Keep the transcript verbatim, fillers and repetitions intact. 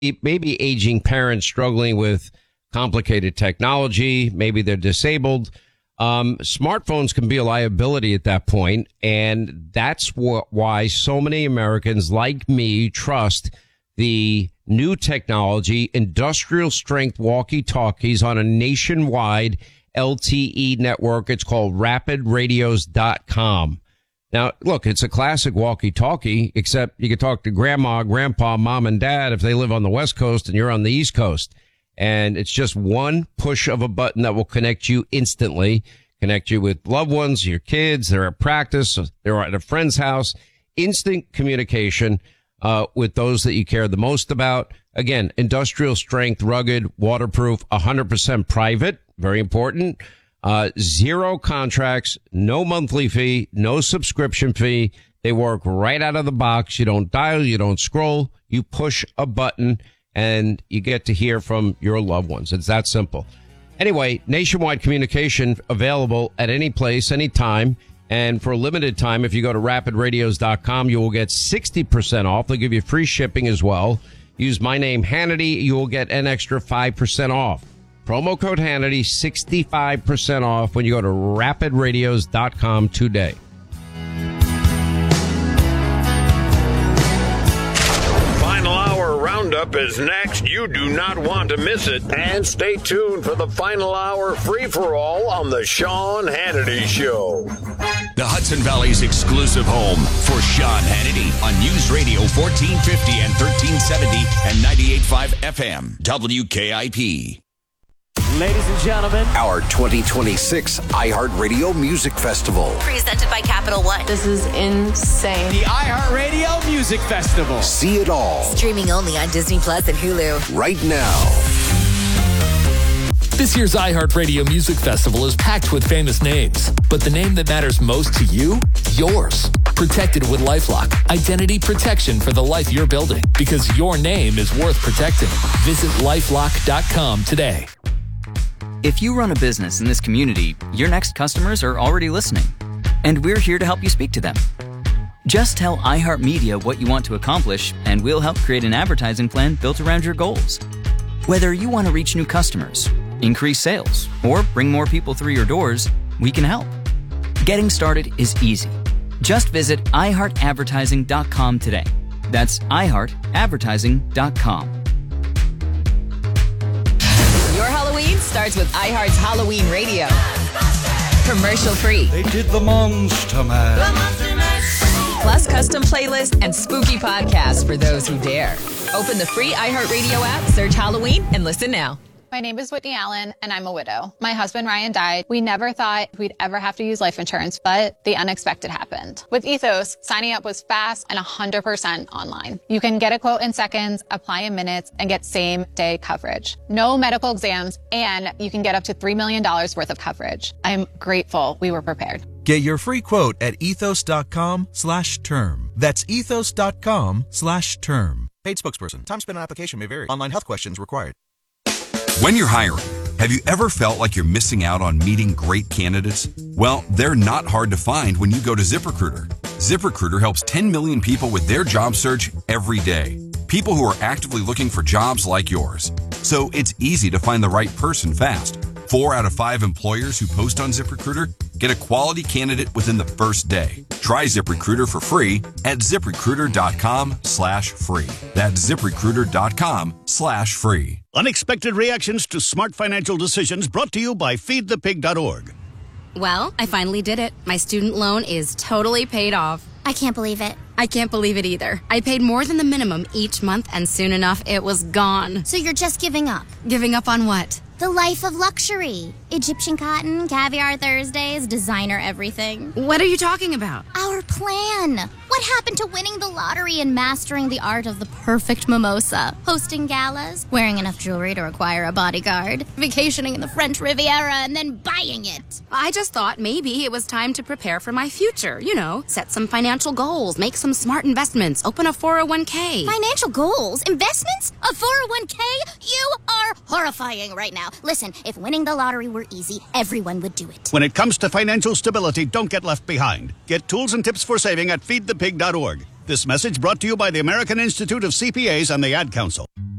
maybe aging parents struggling with complicated technology. Maybe they're disabled. Um, smartphones can be a liability at that point, and that's wh- why so many Americans like me trust the new technology, industrial strength walkie-talkies on a nationwide L T E network. It's called rapid radios dot com. Now, look, it's a classic walkie-talkie, except you can talk to grandma, grandpa, mom, and dad if they live on the West Coast and you're on the East Coast. And it's just one push of a button that will connect you instantly, connect you with loved ones, your kids. They're at practice. They're at a friend's house. Instant communication uh, with those that you care the most about. Again, industrial strength, rugged, waterproof, one hundred percent private. Very important. Uh, zero contracts, no monthly fee, no subscription fee. They work right out of the box. You don't dial, you don't scroll. You push a button and you get to hear from your loved ones. It's that simple. Anyway, nationwide communication available at any place, any time. And for a limited time, if you go to rapid radios dot com, you will get sixty percent off. They'll give you free shipping as well. Use my name, Hannity. You will get an extra five percent off. Promo code Hannity, sixty-five percent off when you go to rapid radios dot com today. Final Hour Roundup is next. You do not want to miss it. And stay tuned for the Final Hour free-for-all on the Sean Hannity Show. The Hudson Valley's exclusive home for Sean Hannity on News Radio fourteen fifty and thirteen seventy and ninety-eight point five F M, W K I P. Ladies and gentlemen, our twenty twenty-six iHeartRadio Music Festival. Presented by Capital One. This is insane. The iHeartRadio Music Festival. See it all. Streaming only on Disney Plus and Hulu. Right now. This year's iHeartRadio Music Festival is packed with famous names, but the name that matters most to you? Yours. Protected with LifeLock. Identity protection for the life you're building, because your name is worth protecting. Visit lifelock dot com today. If you run a business in this community, your next customers are already listening, and we're here to help you speak to them. Just tell iHeartMedia what you want to accomplish, and we'll help create an advertising plan built around your goals. Whether you want to reach new customers, increase sales, or bring more people through your doors, we can help. Getting started is easy. Just visit i heart advertising dot com today. That's i heart advertising dot com. Your Halloween starts with iHeart's Halloween Radio. Commercial free. They did the Monster Mash. Plus custom playlists and spooky podcasts for those who dare. Open the free iHeartRadio app, search Halloween, and listen now. My name is Whitney Allen, and I'm a widow. My husband, Ryan, died. We never thought we'd ever have to use life insurance, but the unexpected happened. With Ethos, signing up was fast and one hundred percent online. You can get a quote in seconds, apply in minutes, and get same-day coverage. No medical exams, and you can get up to three million dollars worth of coverage. I'm grateful we were prepared. Get your free quote at ethos.com slash term. That's ethos.com slash term. Paid spokesperson. Time spent on application may vary. Online health questions required. When you're hiring, have you ever felt like you're missing out on meeting great candidates? Well, they're not hard to find when you go to ZipRecruiter. ZipRecruiter helps ten million people with their job search every day. People who are actively looking for jobs like yours. So it's easy to find the right person fast. Four out of five employers who post on ZipRecruiter get a quality candidate within the first day. Try ZipRecruiter for free at ZipRecruiter.com slash free. That's ZipRecruiter.com slash free. Unexpected reactions to smart financial decisions brought to you by feed the pig dot org. Well, I finally did it. My student loan is totally paid off. I can't believe it. I can't believe it either. I paid more than the minimum each month, and soon enough, it was gone. So you're just giving up? Giving up on what? The life of luxury. Egyptian cotton, caviar Thursdays, designer everything. What are you talking about? Our plan. What happened to winning the lottery and mastering the art of the perfect mimosa? Hosting galas, wearing enough jewelry to require a bodyguard, vacationing in the French Riviera, and then buying it. I just thought maybe it was time to prepare for my future. You know, set some financial goals, make some smart investments, open a four oh one k. Financial goals? Investments? A four oh one k? You are horrifying right now. Listen, if winning the lottery were easy, everyone would do it. When it comes to financial stability, don't get left behind. Get tools and tips for saving at feed the pig dot org. This message brought to you by the American Institute of C P As and the Ad Council.